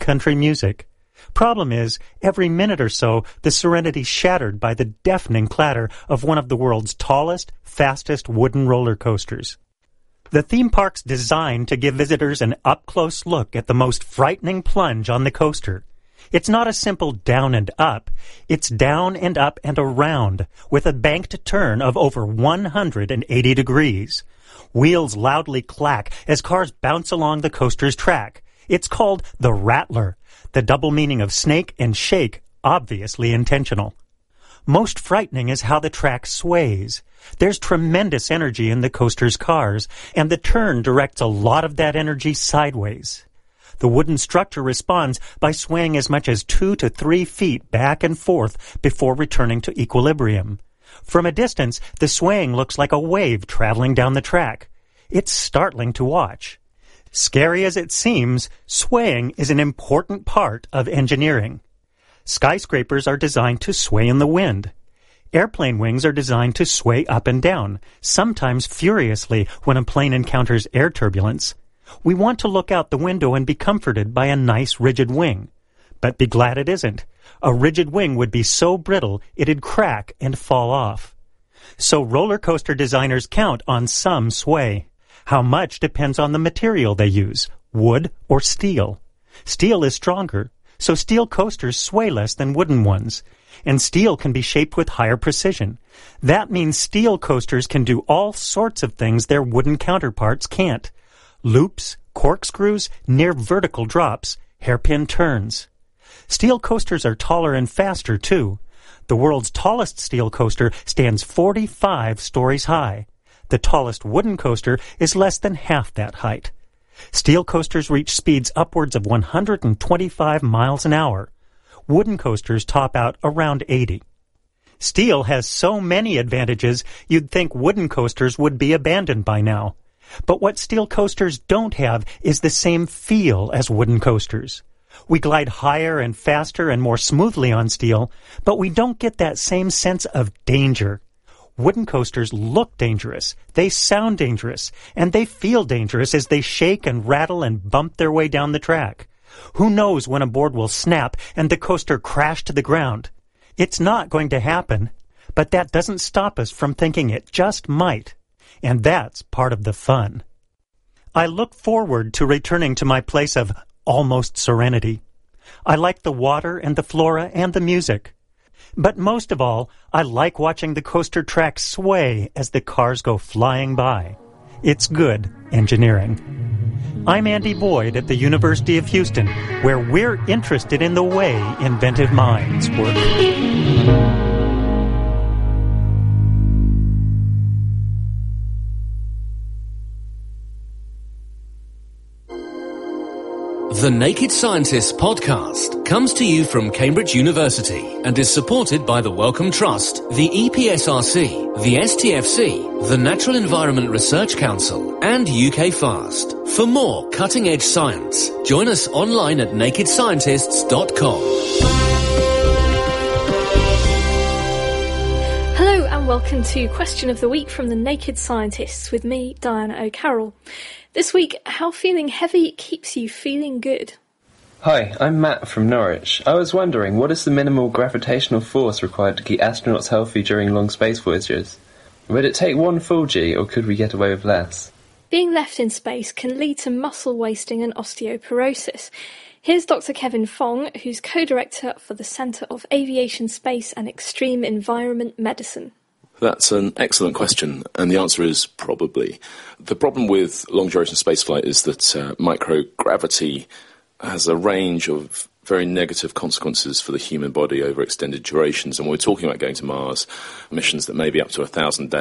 country music. Problem is, every minute or so, the Serenity's shattered by the deafening clatter of one of the world's tallest, fastest wooden roller coasters. The theme park's designed to give visitors an up-close look at the most frightening plunge on the coaster. It's not a simple down and up. It's down and up and around, with a banked turn of over 180 degrees. Wheels loudly clack as cars bounce along the coaster's track. It's called the Rattler, the double meaning of snake and shake, obviously intentional. Most frightening is how the track sways. There's tremendous energy in the coaster's cars, and the turn directs a lot of that energy sideways. The wooden structure responds by swaying as much as 2 to 3 feet back and forth before returning to equilibrium. From a distance, the swaying looks like a wave traveling down the track. It's startling to watch. Scary as it seems, swaying is an important part of engineering. Skyscrapers are designed to sway in the wind. Airplane wings are designed to sway up and down, sometimes furiously when a plane encounters air turbulence. We want to look out the window and be comforted by a nice rigid wing. But be glad it isn't. A rigid wing would be so brittle it'd crack and fall off. So roller coaster designers count on some sway. How much depends on the material they use, wood or steel. Steel is stronger, so steel coasters sway less than wooden ones. And steel can be shaped with higher precision. That means steel coasters can do all sorts of things their wooden counterparts can't. Loops, corkscrews, near vertical drops, hairpin turns. Steel coasters are taller and faster, too. The world's tallest steel coaster stands 45 stories high. The tallest wooden coaster is less than half that height. Steel coasters reach speeds upwards of 125 miles an hour. Wooden coasters top out around 80. Steel has so many advantages, you'd think wooden coasters would be abandoned by now. But what steel coasters don't have is the same feel as wooden coasters. We glide higher and faster and more smoothly on steel, but we don't get that same sense of danger. Wooden coasters look dangerous, they sound dangerous, and they feel dangerous as they shake and rattle and bump their way down the track. Who knows when a board will snap and the coaster crash to the ground? It's not going to happen, but that doesn't stop us from thinking it just might. And that's part of the fun. I look forward to returning to my place of almost serenity. I like the water and the flora and the music. But most of all, I like watching the coaster track sway as the cars go flying by. It's good engineering. I'm Andy Boyd at the University of Houston, where we're interested in the way inventive minds work. The Naked Scientists podcast comes to you from Cambridge University and is supported by the Wellcome Trust, the EPSRC, the STFC, the Natural Environment Research Council, and UK FAST. For more cutting-edge science, join us online at nakedscientists.com. Hello and welcome to Question of the Week from the Naked Scientists with me, Diana O'Carroll. This week, how feeling heavy keeps you feeling good? Hi, I'm Matt from Norwich. I was wondering, what is the minimal gravitational force required to keep astronauts healthy during long space voyages? Would it take 1 full G, or could we get away with less? Being left in space can lead to muscle wasting and osteoporosis. Here's Dr. Kevin Fong, who's co-director for the Centre of Aviation, Space and Extreme Environment Medicine. That's an excellent question, and the answer is probably. The problem with long-duration spaceflight is that microgravity has a range of very negative consequences for the human body over extended durations, and when we're talking about going to Mars, missions that may be up to 1,000 days,